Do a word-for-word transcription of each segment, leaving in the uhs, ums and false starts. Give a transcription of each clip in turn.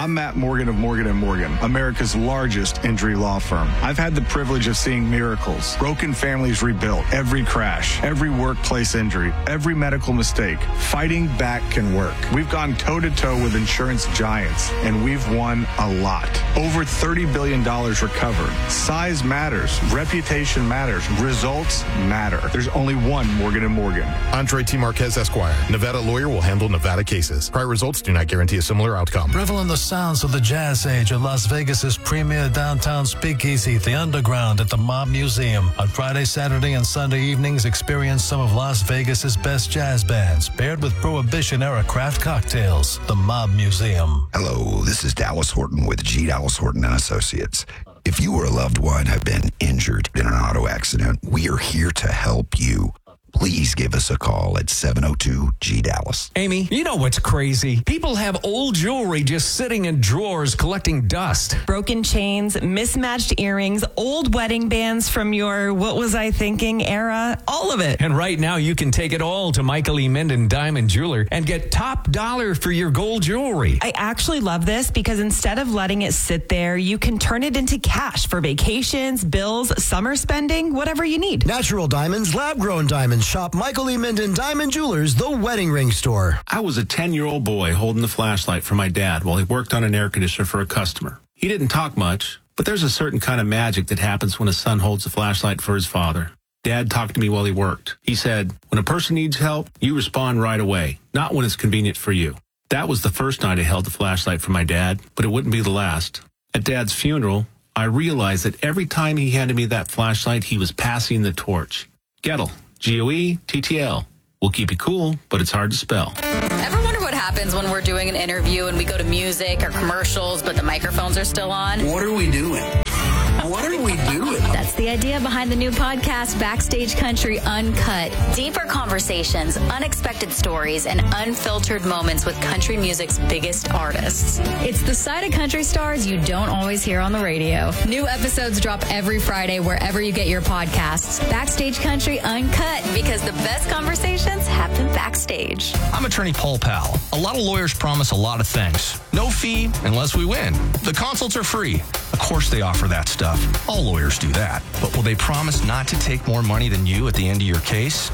I'm Matt Morgan of Morgan and Morgan, America's largest injury law firm. I've had the privilege of seeing miracles, broken families rebuilt, every crash, every workplace injury, every medical mistake. Fighting back can work. We've gone toe-to-toe with insurance giants, and we've won a lot. Over thirty billion dollars recovered. Size matters. Reputation matters. Results matter. There's only one Morgan and Morgan. Andre T. Marquez, Esquire. Nevada lawyer will handle Nevada cases. Prior results do not guarantee a similar outcome. Revel in the sounds of the jazz age at Las Vegas's premier downtown speakeasy, The Underground at the Mob Museum. On Friday, Saturday, and Sunday evenings, experience some of Las Vegas's best jazz bands, paired with Prohibition-era craft cocktails. The Mob Museum. Hello, this is Dallas Horton with G. Dallas Horton and Associates. If you or a loved one have been injured in an auto accident, we are here to help you. Please give us a call at seven oh two G Dallas. Amy, you know what's crazy? People have old jewelry just sitting in drawers collecting dust. Broken chains, mismatched earrings, old wedding bands from your what was I thinking era, all of it. And right now you can take it all to Michael E. Minden Diamond Jeweler and get top dollar for your gold jewelry. I actually love this because instead of letting it sit there, you can turn it into cash for vacations, bills, summer spending, whatever you need. Natural diamonds, lab-grown diamonds. Shop Michael E. Minden Diamond Jewelers, the wedding ring store. I was a ten-year-old boy holding the flashlight for my dad while he worked on an air conditioner for a customer. He didn't talk much, but there's a certain kind of magic that happens when a son holds a flashlight for his father. Dad talked to me while he worked. He said, when a person needs help, you respond right away, not when it's convenient for you. That was the first night I held the flashlight for my dad, but it wouldn't be the last. At Dad's funeral, I realized that every time he handed me that flashlight, he was passing the torch. Gettle. G O E T T L. We'll keep you cool, but it's hard to spell. Ever wonder what happens when we're doing an interview and we go to music or commercials, but the microphones are still on? What are we doing? What are we doing? That's the idea behind the new podcast, Backstage Country Uncut. Deeper conversations, unexpected stories, and unfiltered moments with country music's biggest artists. It's the side of country stars you don't always hear on the radio. New episodes drop every Friday wherever you get your podcasts. Backstage Country Uncut, because the best conversations happen backstage. I'm attorney Paul Powell. A lot of lawyers promise a lot of things. No fee unless we win. The consults are free. Of course they offer that stuff. All lawyers do that. But will they promise not to take more money than you at the end of your case?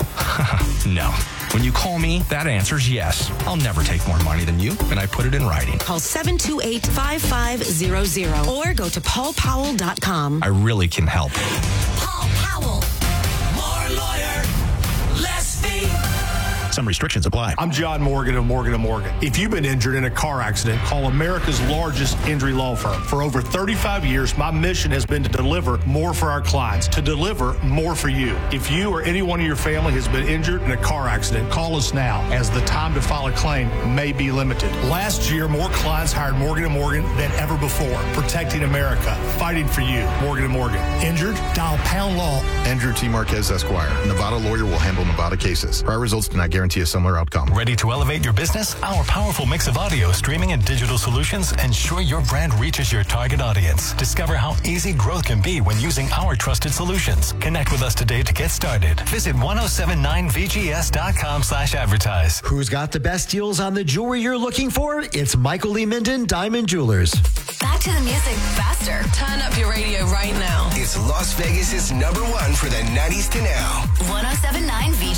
No. When you call me, that answer's yes. I'll never take more money than you, and I put it in writing. Call seven two eight, five five zero zero or go to paul powell dot com. I really can help. Paul Powell. More lawyer, less fee. Some restrictions apply. I'm John Morgan of Morgan and Morgan. If you've been injured in a car accident, call America's largest injury law firm. For over thirty-five years, my mission has been to deliver more for our clients, to deliver more for you. If you or anyone in your family has been injured in a car accident, call us now, as the time to file a claim may be limited. Last year, more clients hired Morgan and Morgan than ever before, protecting America, fighting for you. Morgan and Morgan. Injured? Dial pound law. Andrew T. Marquez, Esquire. Nevada lawyer will handle Nevada cases. Prior results do not guarantee a similar outcome. Ready to elevate your business? Our powerful mix of audio, streaming, and digital solutions ensure your brand reaches your target audience. Discover how easy growth can be when using our trusted solutions. Connect with us today to get started. Visit ten seventy-nine V G S dot com slash advertise. Who's got the best deals on the jewelry you're looking for? It's Michael E. Minden Diamond Jewelers. Back to the music faster. Turn up your radio right now. It's Las Vegas's number one for the nineties to now. ten seventy-nine V G S.